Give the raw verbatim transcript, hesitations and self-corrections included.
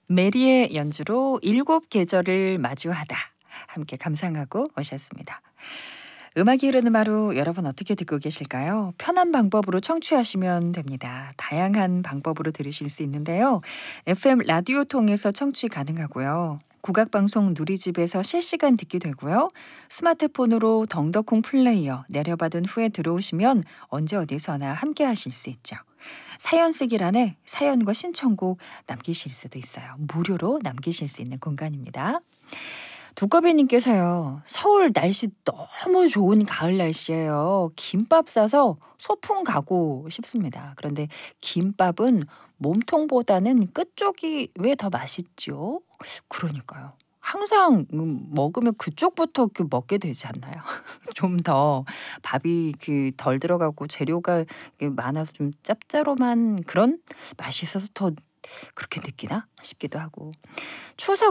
메리의 연주로 일곱 계절을 마주하다 함께 감상하고 오셨습니다. 음악이 흐르는 하루 여러분 어떻게 듣고 계실까요? 편한 방법으로 청취하시면 됩니다. 다양한 방법으로 들으실 수 있는데요. 에프엠 라디오 통해서 청취 가능하고요. 국악방송 누리집에서 실시간 듣기 되고요. 스마트폰으로 덩더콩 플레이어 내려받은 후에 들어오시면 언제 어디서나 함께 하실 수 있죠. 사연 쓰기란에 사연과 신청곡 남기실 수도 있어요. 무료로 남기실 수 있는 공간입니다. 두꺼비님께서요. 서울 날씨 너무 좋은 가을 날씨예요. 김밥 싸서 소풍 가고 싶습니다. 그런데 김밥은 몸통보다는 끝쪽이 왜 더 맛있죠? 그러니까요. 항상 음, 먹으면 그쪽부터 그 먹게 되지 않나요? 좀 더 밥이 그 덜 들어가고 재료가 이게 많아서 좀 짭짤한 그런 맛이 있어서 더 그렇게 느끼나 싶기도 하고. 추석